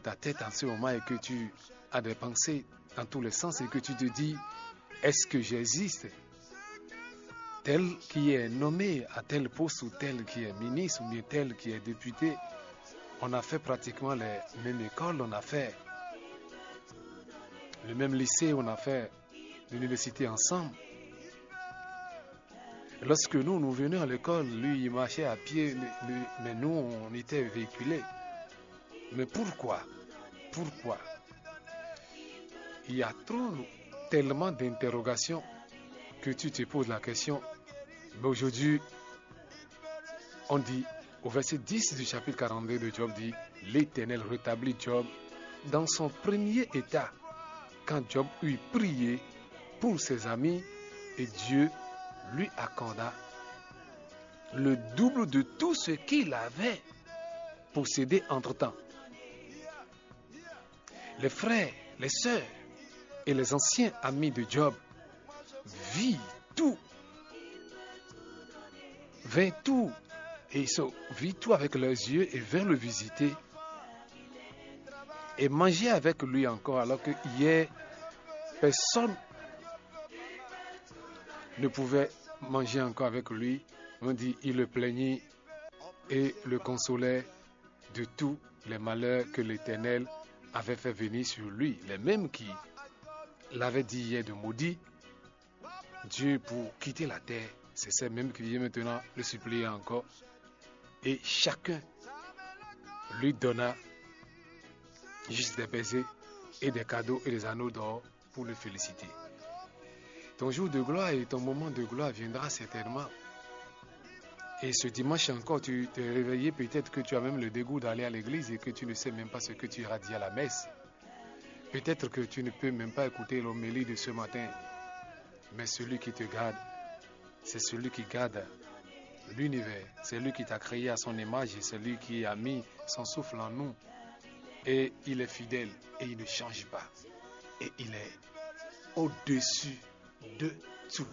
ta tête en ce moment et que tu as des pensées dans tous les sens et que tu te dis, est-ce que j'existe? Tel qui est nommé à tel poste ou tel qui est ministre ou bien tel qui est député, on a fait pratiquement les mêmes écoles, on a fait le même lycée, on a fait l'université ensemble. Lorsque nous venions à l'école, lui, il marchait à pied, mais nous, on était véhiculés. Mais pourquoi? Pourquoi? Il y a tellement d'interrogations que tu te poses la question. Mais aujourd'hui, on dit, au verset 10 du chapitre 42 de Job dit, l'Éternel rétablit Job dans son premier état, quand Job eut prié pour ses amis et Dieu lui accorda le double de tout ce qu'il avait possédé entre-temps. Les frères, les sœurs et les anciens amis de Job virent tout et ils virent tout avec leurs yeux et vinrent le visiter et manger avec lui encore, alors que hier personne ne pouvait manger encore avec lui. On dit il le plaignit et le consolait de tous les malheurs que l'Éternel avait fait venir sur lui. Les mêmes qui l'avaient dit hier de maudit Dieu pour quitter la terre, c'est ces mêmes qui viennent maintenant le supplier encore. Et chacun lui donna juste des baisers et des cadeaux et des anneaux d'or pour le féliciter. Ton jour de gloire et ton moment de gloire viendra certainement. Et ce dimanche encore, tu t'es réveillé, peut-être que tu as même le dégoût d'aller à l'église et que tu ne sais même pas ce que tu iras dire à la messe. Peut-être que tu ne peux même pas écouter l'homélie de ce matin. Mais celui qui te garde, c'est celui qui garde l'univers. C'est lui qui t'a créé à son image et c'est lui qui a mis son souffle en nous. Et il est fidèle et il ne change pas. Et il est au-dessus de tout.